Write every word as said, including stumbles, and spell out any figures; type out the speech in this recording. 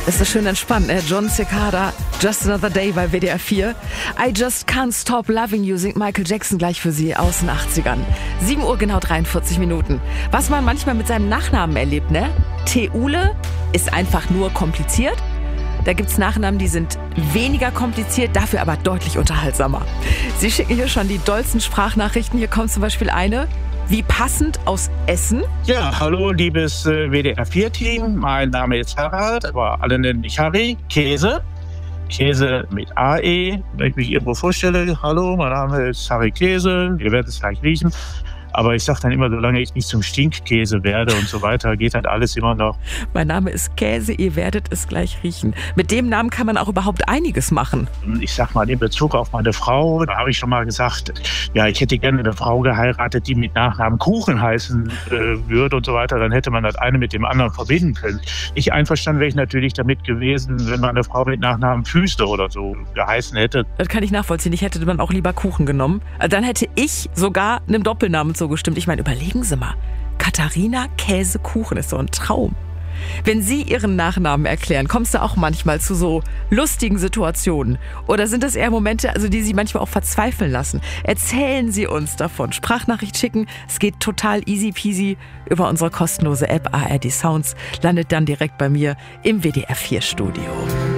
Ist das schön entspannt, ne? John Cicada, Just Another Day bei W D R vier. I Just Can't Stop Loving You singt Michael Jackson gleich für Sie aus den achtzigern. sieben Uhr genau dreiundvierzig Minuten. Was man manchmal mit seinem Nachnamen erlebt, ne? Theule ist einfach nur kompliziert. Da gibt's Nachnamen, die sind weniger kompliziert, dafür aber deutlich unterhaltsamer. Sie schicken hier schon die dollsten Sprachnachrichten. Hier kommt zum Beispiel eine. Wie passend aus Essen. Ja, hallo liebes äh, W D R vier Team. Mein Name ist Harald, aber alle nennen mich Harry. Käse. Käse mit A E. Wenn ich mich irgendwo vorstelle, hallo, mein Name ist Harry Käse. Ihr werdet es gleich riechen. Aber ich sage dann immer, solange ich nicht zum Stinkkäse werde und so weiter, geht halt alles immer noch. Mein Name ist Käse, ihr werdet es gleich riechen. Mit dem Namen kann man auch überhaupt einiges machen. Ich sag mal, in Bezug auf meine Frau, da habe ich schon mal gesagt, ja, ich hätte gerne eine Frau geheiratet, die mit Nachnamen Kuchen heißen äh, würde und so weiter. Dann hätte man das eine mit dem anderen verbinden können. Ich einverstanden wäre ich natürlich damit gewesen, wenn meine Frau mit Nachnamen Füße oder so geheißen hätte. Das kann ich nachvollziehen. Ich hätte man auch lieber Kuchen genommen. Dann hätte ich sogar einem Doppelnamen zugestimmt. Ich meine, überlegen Sie mal. Katharina Käsekuchen ist so ein Traum. Wenn Sie Ihren Nachnamen erklären, kommst du auch manchmal zu so lustigen Situationen? Oder sind das eher Momente, also die Sie manchmal auch verzweifeln lassen? Erzählen Sie uns davon. Sprachnachricht schicken, es geht total easy peasy über unsere kostenlose App A R D Sounds, landet dann direkt bei mir im W D R vier Studio.